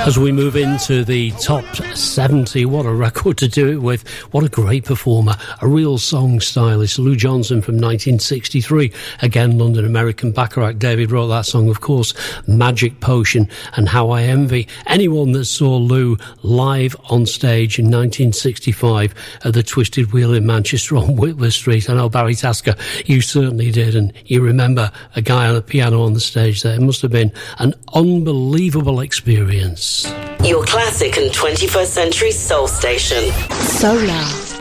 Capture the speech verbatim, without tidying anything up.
As we move into the top seventy, what a record to do it with. What a great performer. A real song stylist. Lou Johnson from nineteen sixty-three. Again, London American Bacharach. David wrote that song, of course. Magic Potion, and how I envy anyone that saw Lou live on stage in nineteen sixty-five at the Twisted Wheel in Manchester on Whitworth Street. I know, Barry Tasker, you certainly did, and you remember a guy on a piano on the stage there. It must have been an unbelievable experience. Your classic and twenty-first century soul station. Solar.